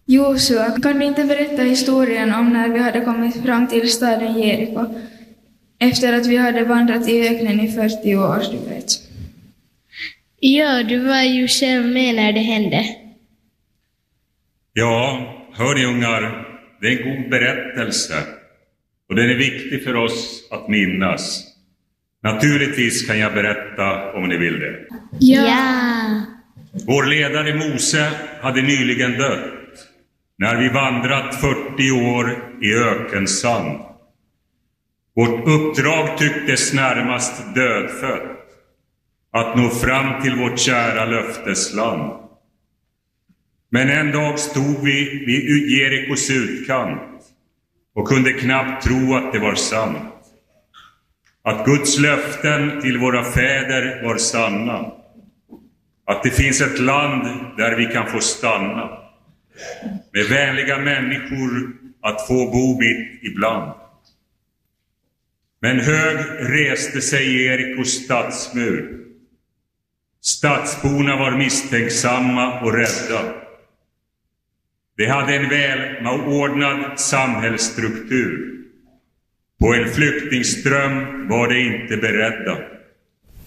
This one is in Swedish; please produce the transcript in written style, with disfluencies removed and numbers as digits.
Josua, kan du inte berätta historien om när vi hade kommit fram till staden Jeriko? Efter att vi hade vandrat i öknen i 40 år, du vet. Ja, du var ju själv med när det hände. Ja, hör ni ungar, det är en god berättelse. Och den är viktig för oss att minnas. Naturligtvis kan jag berätta om ni vill det. Ja. Vår ledare Mose hade nyligen dött när vi vandrat 40 år i ökensand. Vårt uppdrag tycktes närmast dödfött, att nå fram till vårt kära löftesland. Men en dag stod vi vid Jerikos utkant och kunde knappt tro att det var sant. Att Guds löften till våra fäder var sanna. Att det finns ett land där vi kan få stanna. Med vänliga människor att få bo mitt ibland. Men hög reste sig Jerikos stadsmur. Stadsborna var misstänksamma och rädda. De hade en välordnad samhällsstruktur. På en flyktingström var de inte beredda.